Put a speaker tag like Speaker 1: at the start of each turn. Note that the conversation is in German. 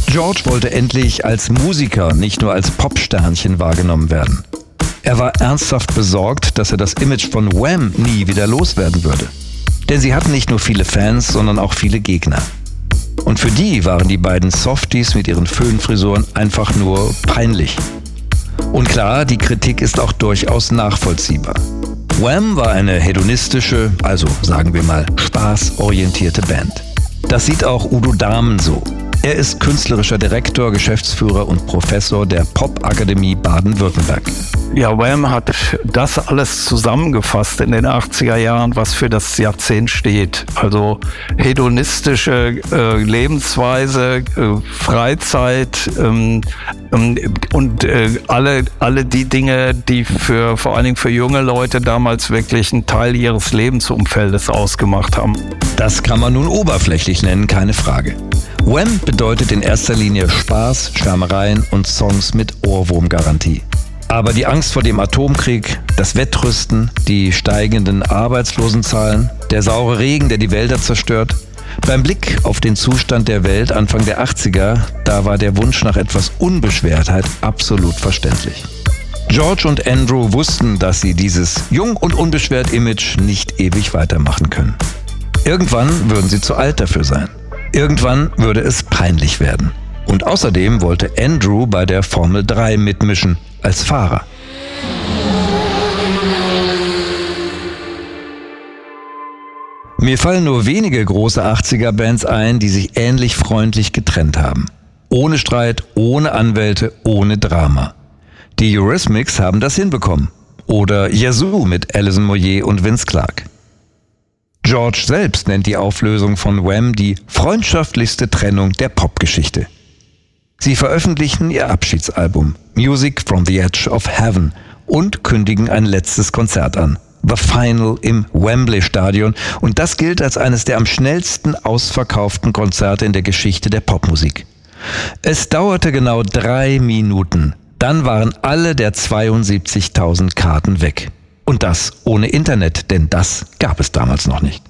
Speaker 1: George wollte endlich als Musiker, nicht nur als Popsternchen wahrgenommen werden. Er war ernsthaft besorgt, dass er das Image von Wham nie wieder loswerden würde. Denn sie hatten nicht nur viele Fans, sondern auch viele Gegner. Und für die waren die beiden Softies mit ihren Föhnfrisuren einfach nur peinlich. Und klar, die Kritik ist auch durchaus nachvollziehbar. Wham war eine hedonistische, also sagen wir mal spaßorientierte Band. Das sieht auch Udo Dahmen so. Er ist künstlerischer Direktor, Geschäftsführer und Professor der Popakademie Baden-Württemberg.
Speaker 2: Ja, Wham hat das alles zusammengefasst in den 80er Jahren, was für das Jahrzehnt steht. Also hedonistische Lebensweise, Freizeit und alle die Dinge, die vor allen Dingen für junge Leute damals wirklich einen Teil ihres Lebensumfeldes ausgemacht haben.
Speaker 1: Das kann man nun oberflächlich nennen, keine Frage. Wham bedeutet in erster Linie Spaß, Schwärmereien und Songs mit Ohrwurmgarantie. Aber die Angst vor dem Atomkrieg, das Wettrüsten, die steigenden Arbeitslosenzahlen, der saure Regen, der die Wälder zerstört. Beim Blick auf den Zustand der Welt Anfang der 80er, da war der Wunsch nach etwas Unbeschwertheit absolut verständlich. George und Andrew wussten, dass sie dieses jung und unbeschwert Image nicht ewig weitermachen können. Irgendwann würden sie zu alt dafür sein. Irgendwann würde es peinlich werden. Und außerdem wollte Andrew bei der Formel 3 mitmischen, als Fahrer. Mir fallen nur wenige große 80er-Bands ein, die sich ähnlich freundlich getrennt haben. Ohne Streit, ohne Anwälte, ohne Drama. Die Eurythmics haben das hinbekommen. Oder Yazoo mit Alison Moyet und Vince Clarke. George selbst nennt die Auflösung von Wham die freundschaftlichste Trennung der Popgeschichte. Sie veröffentlichen ihr Abschiedsalbum Music from the Edge of Heaven und kündigen ein letztes Konzert an, The Final im Wembley-Stadion, und das gilt als eines der am schnellsten ausverkauften Konzerte in der Geschichte der Popmusik. Es dauerte genau 3 Minuten, dann waren alle der 72.000 Karten weg. Und das ohne Internet, denn das gab es damals noch nicht.